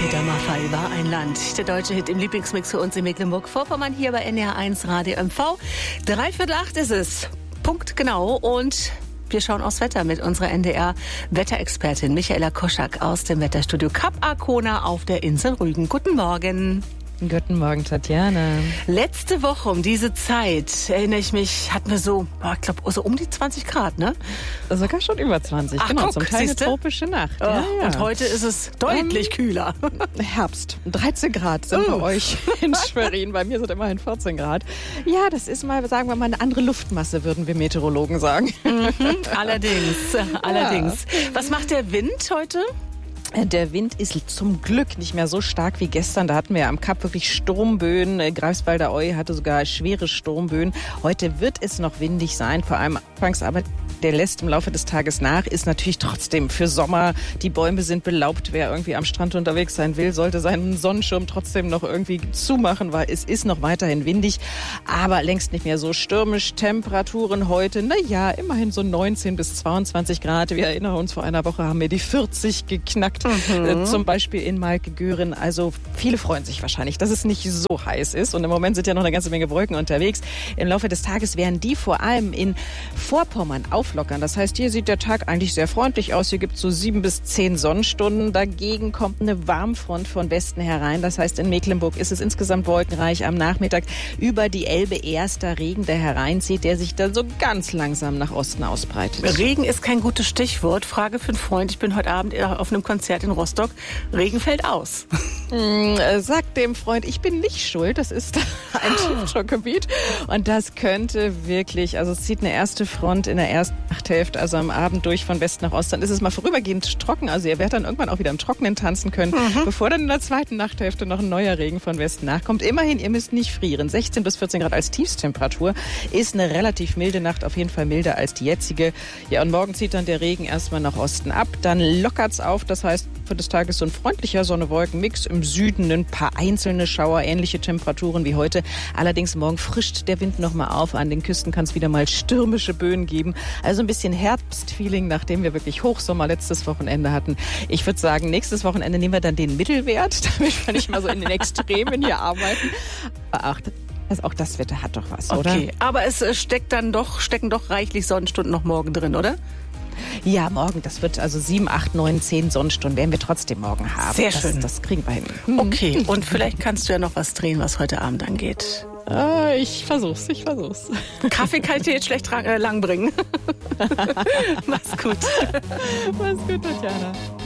Peter Maffay war ein Land. Der deutsche Hit im Lieblingsmix für uns in Mecklenburg-Vorpommern hier bei NDR1 Radio MV. 7:45 ist es. Punkt genau. Und wir schauen aufs Wetter mit unserer NDR-Wetterexpertin Michaela Koschak aus dem Wetterstudio Kap Arkona auf der Insel Rügen. Guten Morgen. Guten Morgen, Tatjana. Letzte Woche um diese Zeit, erinnere ich mich, hatten wir so, ich glaube, so um die 20 Grad, ne? Sogar schon über 20, Ach, genau, guck, zum Teil eine siehste? tropische Nacht. Oh, Ja. Und heute ist es deutlich kühler. Herbst, 13 Grad sind bei euch in Schwerin, bei mir sind immerhin 14 Grad. Ja, das ist mal, sagen wir mal, eine andere Luftmasse, würden wir Meteorologen sagen. Allerdings. Was macht der Wind heute? Der Wind ist zum Glück nicht mehr so stark wie gestern. Da hatten wir am Kap wirklich Sturmböen. Greifswalder Oie hatte sogar schwere Sturmböen. Heute wird es noch windig sein, vor allem anfangs, aber der lässt im Laufe des Tages nach, ist natürlich trotzdem für Sommer. Die Bäume sind belaubt. Wer irgendwie am Strand unterwegs sein will, sollte seinen Sonnenschirm trotzdem noch irgendwie zumachen, weil es ist noch weiterhin windig, aber längst nicht mehr so stürmisch. Temperaturen heute, immerhin so 19 bis 22 Grad. Wir erinnern uns, vor einer Woche haben wir die 40 geknackt, zum Beispiel in Malke-Göhren. Also viele freuen sich wahrscheinlich, dass es nicht so heiß ist. Und im Moment sind ja noch eine ganze Menge Wolken unterwegs. Im Laufe des Tages werden die vor allem in Vorpommern auflockern. Das heißt, hier sieht der Tag eigentlich sehr freundlich aus. Hier gibt es so 7 bis 10 Sonnenstunden. Dagegen kommt eine Warmfront von Westen herein. Das heißt, in Mecklenburg ist es insgesamt wolkenreich. Am Nachmittag über die Elbe erster Regen, der hereinzieht, der sich dann so ganz langsam nach Osten ausbreitet. Regen ist kein gutes Stichwort. Frage für einen Freund. Ich bin heute Abend auf einem Konzert in Rostock. Regen fällt aus. Sagt dem Freund, ich bin nicht schuld. Das ist ein Tiefdruckgebiet. Und das könnte wirklich, also es zieht eine erste Front in der ersten Nachthälfte, also am Abend durch von West nach Ost. Dann ist es mal vorübergehend trocken. Also ihr werdet dann irgendwann auch wieder im Trockenen tanzen können, bevor dann in der zweiten Nachthälfte noch ein neuer Regen von Westen nachkommt. Immerhin, ihr müsst nicht frieren. 16 bis 14 Grad als Tiefstemperatur ist eine relativ milde Nacht, auf jeden Fall milder als die jetzige. Ja, und morgen zieht dann der Regen erstmal nach Osten ab. Dann lockert's auf, das heißt, für des Tages so ein freundlicher Sonne-Wolken-Mix. Im Süden ein paar einzelne Schauer, ähnliche Temperaturen wie heute. Allerdings morgen frischt der Wind nochmal auf. An den Küsten kann es wieder mal stürmische Böen geben. Also ein bisschen Herbstfeeling, nachdem wir wirklich Hochsommer letztes Wochenende hatten. Ich würde sagen, nächstes Wochenende nehmen wir dann den Mittelwert, damit wir nicht mal so in den Extremen hier arbeiten. Auch das Wetter hat doch was, oder? Okay, aber es stecken doch reichlich Sonnenstunden noch morgen drin, oder? Ja, morgen, das wird also 7, 8, 9, 10 Sonnenstunden werden wir trotzdem morgen haben. Sehr schön. Das kriegen wir hin. Okay, und vielleicht kannst du ja noch was drehen, was heute Abend angeht. Ich versuch's. Kaffee kann ich dir jetzt schlecht lang bringen. Mach's gut. Mach's gut, Tatjana.